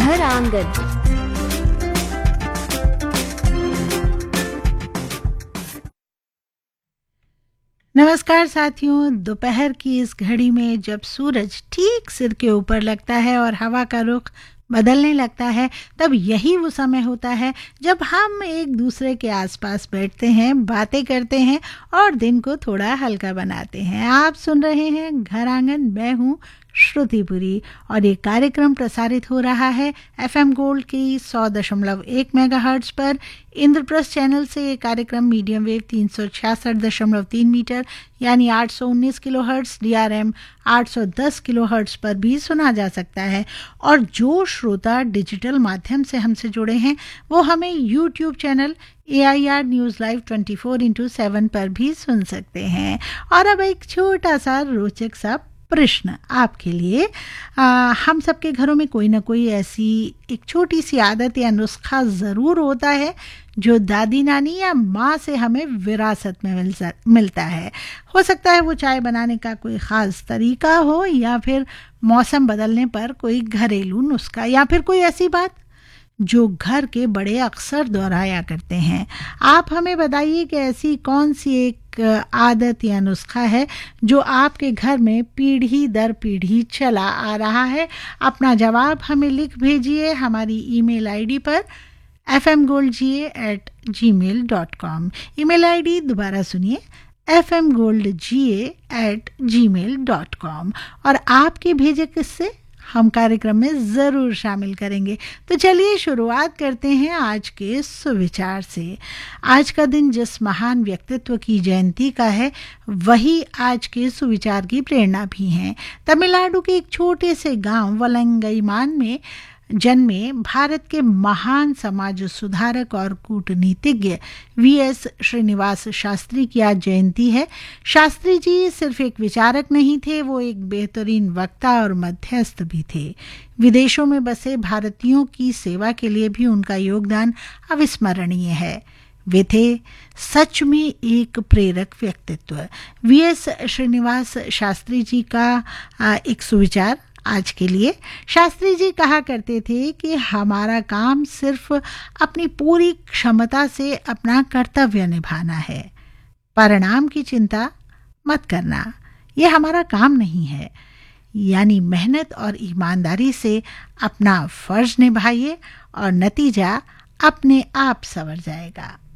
घर आंगन। नमस्कार साथियों, दोपहर की इस घड़ी में जब सूरज ठीक सिर के ऊपर लगता है और हवा का रुख बदलने लगता है, तब यही वो समय होता है जब हम एक दूसरे के आसपास बैठते हैं, बातें करते हैं और दिन को थोड़ा हल्का बनाते हैं। आप सुन रहे हैं घर आंगन, मैं हूँ श्रुतिपुरी और ये कार्यक्रम प्रसारित हो रहा है FM गोल्ड की 100.1 मेगाहर्ट्ज पर। इंद्रप्रस्थ चैनल से ये कार्यक्रम मीडियम वेव 366.3 मीटर यानी 819 किलोहर्ट्ज, DRM 810 किलोहर्ट्ज पर भी सुना जा सकता है। और जो श्रोता डिजिटल माध्यम से हमसे जुड़े हैं वो हमें YouTube channel AIR news live 24/7 पर भी सुन सकते हैं। और अब एक छोटा सा रोचक सा प्रश्न आपके लिए। हम सबके घरों में कोई ना कोई ऐसी एक छोटी सी आदत या नुस्खा ज़रूर होता है जो दादी नानी या माँ से हमें विरासत में मिलता है। हो सकता है वो चाय बनाने का कोई ख़ास तरीका हो, या फिर मौसम बदलने पर कोई घरेलू नुस्खा, या फिर कोई ऐसी बात जो घर के बड़े अक्सर दोहराया करते हैं। आप हमें बताइए कि ऐसी कौन सी एक आदत या नुस्खा है जो आपके घर में पीढ़ी दर पीढ़ी चला आ रहा है। अपना जवाब हमें लिख भेजिए हमारी ईमेल आईडी पर fmgoldga@gmail.com। ईमेल आईडी दोबारा सुनिए, fmgoldga@gmail.com। और आपके भेजे किस्से हम कार्यक्रम में ज़रूर शामिल करेंगे। तो चलिए शुरुआत करते हैं आज के सुविचार से। आज का दिन जिस महान व्यक्तित्व की जयंती का है, वही आज के सुविचार की प्रेरणा भी हैं। तमिलनाडु के एक छोटे से गांव वलंगईमान में जन्मे भारत के महान समाज सुधारक और कूटनीतिज्ञ VS श्रीनिवास शास्त्री की आज जयंती है। शास्त्री जी सिर्फ एक विचारक नहीं थे, वो एक बेहतरीन वक्ता और मध्यस्थ भी थे। विदेशों में बसे भारतीयों की सेवा के लिए भी उनका योगदान अविस्मरणीय है। वे थे सच में एक प्रेरक व्यक्तित्व। VS श्रीनिवास शास्त्री जी का एक सुविचार आज के लिए। शास्त्री जी कहा करते थे कि हमारा काम सिर्फ अपनी पूरी क्षमता से अपना कर्तव्य निभाना है, परिणाम की चिंता मत करना, ये हमारा काम नहीं है। यानी मेहनत और ईमानदारी से अपना फर्ज निभाइए और नतीजा अपने आप संवर जाएगा।